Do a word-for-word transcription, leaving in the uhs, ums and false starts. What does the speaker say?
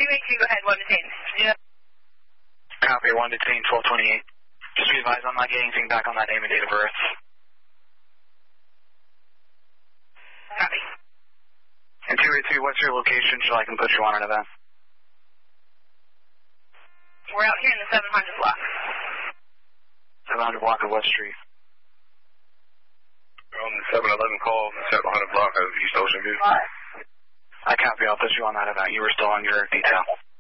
two eighty-two, go ahead, one detained. Yeah. Copy, one detained, twelve twenty-eight. Just be advised, I'm not getting anything back on that name and date of birth. Copy. And two eighty-two, what's your location so I can put you on an event? We're out here in the seven hundred block. seven hundred block of what street? We're on the seven eleven call, the seven hundred block of East Ocean View. I copy, I'll put you on that event. You were still on your detail.